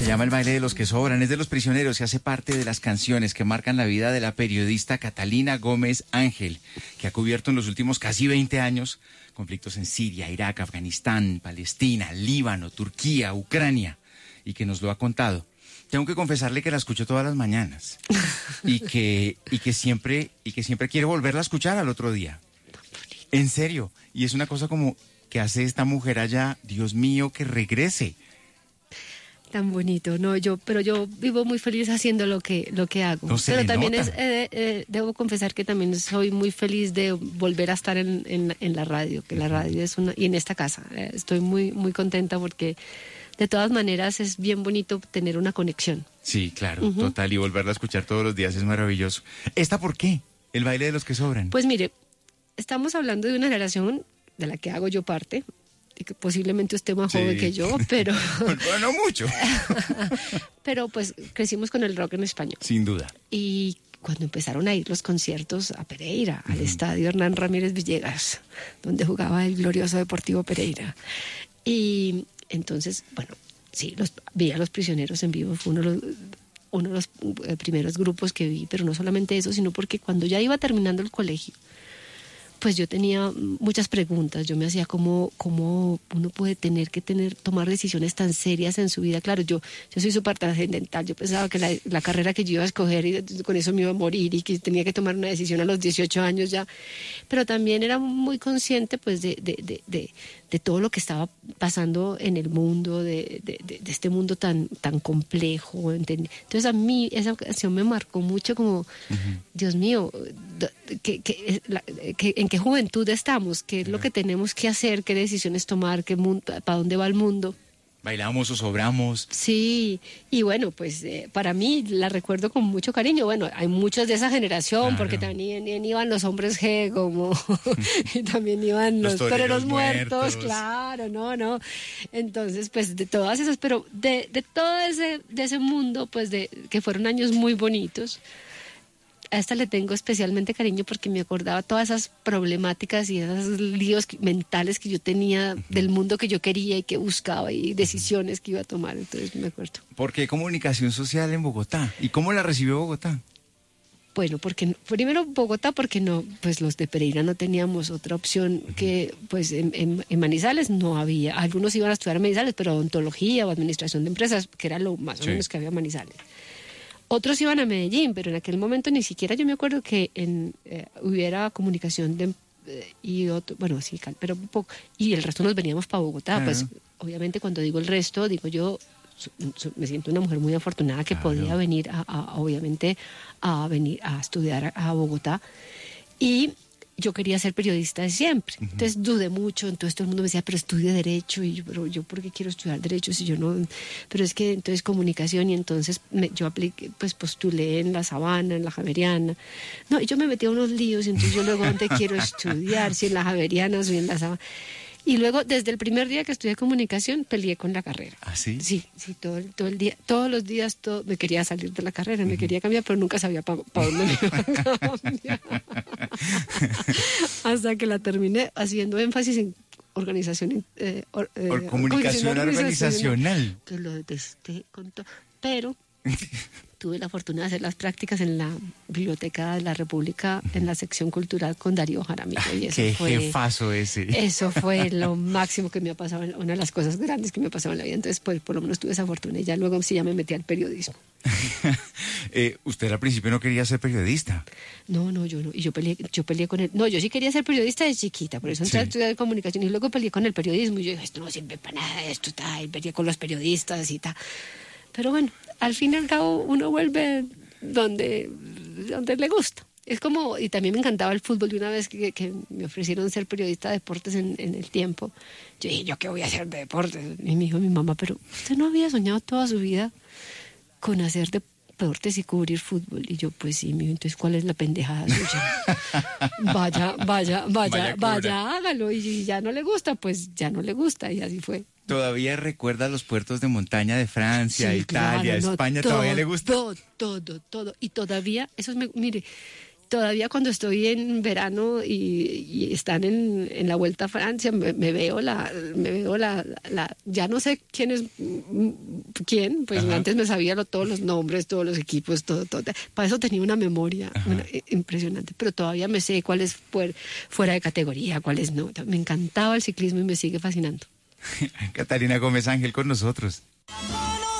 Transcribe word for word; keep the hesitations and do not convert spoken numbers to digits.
Se llama El baile de los que sobran, es de Los Prisioneros y hace parte de las canciones que marcan la vida de la periodista Catalina Gómez Ángel, que ha cubierto en los últimos casi veinte años conflictos en Siria, Irak, Afganistán, Palestina, Líbano, Turquía, Ucrania, y que nos lo ha contado. Tengo que confesarle que la escucho todas las mañanas y que, y que siempre, y que siempre quiero volverla a escuchar al otro día. En serio, y es una cosa como que hace esta mujer allá, Dios mío, que regrese. Tan bonito, no, yo, pero yo vivo muy feliz haciendo lo que, lo que hago. No se pero le también nota. es, eh, eh, debo confesar que también soy muy feliz de volver a estar en, en, en la radio, que la radio es una, y en esta casa. Eh, estoy muy, muy contenta porque de todas maneras es bien bonito tener una conexión. Sí, claro, Uh-huh. total, y volverla a escuchar todos los días es maravilloso. ¿Esta por qué? El baile de los que sobran. Pues mire, estamos hablando de una generación de la que hago yo parte, y que posiblemente usted más Sí. joven que yo, pero, Bueno, no mucho. pero pues crecimos con el rock en español. Sin duda. Y cuando empezaron a ir los conciertos a Pereira, al estadio Hernán Ramírez Villegas, donde jugaba el glorioso Deportivo Pereira. Y entonces, bueno, sí, los, vi a Los Prisioneros en vivo, fue uno de los, uno de los eh, primeros grupos que vi, pero no solamente eso, sino porque cuando ya iba terminando el colegio, pues yo tenía muchas preguntas. Yo me hacía cómo, cómo uno puede tener que tener tomar decisiones tan serias en su vida. Claro, yo, yo soy súper trascendental. Yo pensaba que la, la carrera que yo iba a escoger y con eso me iba a morir y que tenía que tomar una decisión a los dieciocho años ya. Pero también era muy consciente pues de, de, de, de, de todo lo que estaba pasando en el mundo, de, de, de, de este mundo tan, tan complejo. Entonces a mí esa canción me marcó mucho como, uh-huh. Dios mío, que, que, la, que, en qué juventud estamos, qué es lo que tenemos que hacer, qué decisiones tomar, qué mundo, para dónde va el mundo. Bailamos o sobramos. Sí, y bueno, pues eh, para mí la recuerdo con mucho cariño. Bueno, hay muchos de esa generación, claro. Porque también, también iban los hombres G, como, y también iban los, los toreros, toreros muertos, muertos, claro, no, no. Entonces, pues de todas esas, pero de, de todo ese, de ese mundo, pues de que fueron años muy bonitos. A esta le tengo especialmente cariño porque me acordaba todas esas problemáticas y esos líos mentales que yo tenía uh-huh. del mundo que yo quería y que buscaba y decisiones que iba a tomar, entonces me acuerdo. ¿Por qué comunicación social en Bogotá? ¿Y cómo la recibió Bogotá? Bueno, porque primero Bogotá, porque no, pues los de Pereira no teníamos otra opción uh-huh. que, pues en, en, en Manizales no había. Algunos iban a estudiar en Manizales, pero odontología o administración de empresas, que era lo más o menos sí. que había en Manizales. Otros iban a Medellín, pero en aquel momento ni siquiera yo me acuerdo que en, eh, hubiera comunicación de, eh, y otro, bueno, sí, pero un poco, y el resto nos veníamos para Bogotá. Claro. Pues obviamente cuando digo el resto, digo yo, so, so, me siento una mujer muy afortunada que claro. podía venir, a, a, obviamente, a venir a estudiar a, a Bogotá. Y yo quería ser periodista de siempre, uh-huh. entonces dudé mucho, entonces todo el mundo me decía, pero estudia Derecho, y yo, pero yo, ¿por qué quiero estudiar Derecho si yo no? Pero es que entonces comunicación, y entonces me, yo apliqué, pues postulé en la Sabana, en la Javeriana, no, y yo me metí a unos líos, y entonces yo luego, ¿dónde quiero estudiar? Si en la Javeriana o en la Sabana. Y luego, desde el primer día que estudié comunicación, peleé con la carrera. ¿Ah, sí? Sí, sí, todo el, todo el día, todos los días todo, me quería salir de la carrera, uh-huh. me quería cambiar, pero nunca sabía para pa dónde me iba a cambiar. Hasta que la terminé haciendo énfasis en organización... Eh, or, eh, Or, comunicación organizacional. Que lo detesté con todo, pero... Tuve la fortuna de hacer las prácticas en la Biblioteca de la República, en la sección cultural con Darío Jaramillo. Y eso ¡Qué fue, jefazo ese! Eso fue lo máximo que me ha pasado, una de las cosas grandes que me ha pasado en la vida. Entonces, pues, por lo menos tuve esa fortuna y ya luego sí ya me metí al periodismo. eh, ¿Usted al principio no quería ser periodista? No, no, yo no. Y yo peleé, yo peleé con él. No, yo sí quería ser periodista de chiquita, por eso entré sí. a estudiar comunicación y luego peleé con el periodismo. Y yo dije, esto no sirve para nada, esto está, y peleé con los periodistas y tal. Pero bueno, al fin y al cabo uno vuelve donde, donde le gusta. Es como, y también me encantaba el fútbol. Y una vez que, que me ofrecieron ser periodista de deportes en, en el tiempo, yo dije, ¿yo qué voy a hacer de deportes? Y me dijo mi mamá, pero usted no había soñado toda su vida con hacer deportes y cubrir fútbol. Y yo, pues sí, mijo, entonces ¿cuál es la pendejada suya? Vaya, vaya, vaya, vaya, vaya, hágalo. Y ya no le gusta, pues ya no le gusta. Y así fue. ¿Todavía recuerda los puertos de montaña de Francia, sí, Italia, claro, no, España? todo, ¿Todavía le gusta? Todo, todo, todo. Y todavía, eso es, me, mire, todavía cuando estoy en verano y, y están en, en la Vuelta a Francia, me, me veo la, me veo la, la, ya no sé quién es quién, pues Ajá. antes me sabía lo, todos los nombres, todos los equipos, todo, todo. Para eso tenía una memoria una, impresionante, pero todavía me sé cuál es fuera, fuera de categoría, cuál es no. Me encantaba el ciclismo y me sigue fascinando. Catalina Gómez Ángel con nosotros.